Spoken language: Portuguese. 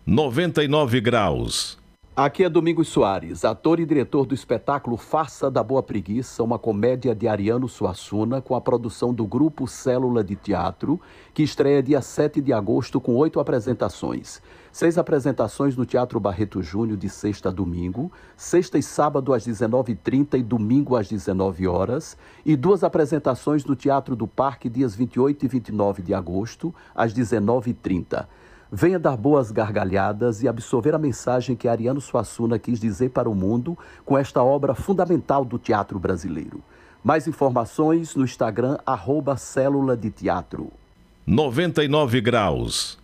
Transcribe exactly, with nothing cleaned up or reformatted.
noventa e nove graus. Aqui é Domingos Soares, ator e diretor do espetáculo Farsa da Boa Preguiça, uma comédia de Ariano Suassuna, com a produção do Grupo Célula de Teatro, que estreia dia sete de agosto com oito apresentações. Seis apresentações no Teatro Barreto Júnior de sexta a domingo, sexta e sábado às dezenove e trinta e domingo às dezenove horas, e duas apresentações no Teatro do Parque dias vinte e oito e vinte e nove de agosto às dezenove e trinta. Venha dar boas gargalhadas e absorver a mensagem que Ariano Suassuna quis dizer para o mundo com esta obra fundamental do teatro brasileiro. Mais informações no Instagram, arroba Célula de Teatro. noventa e nove graus.